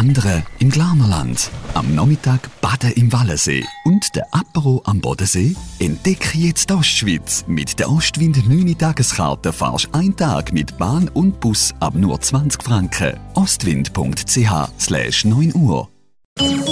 Wandern im Glarnerland, am Nachmittag baden im Wallensee und der Apero am Bodensee? Entdecke jetzt die Ostschweiz. Mit der Ostwind 9 Tageskarte fahrst du einen Tag mit Bahn und Bus ab nur 20 Franken. Ostwind.ch/9 Uhr.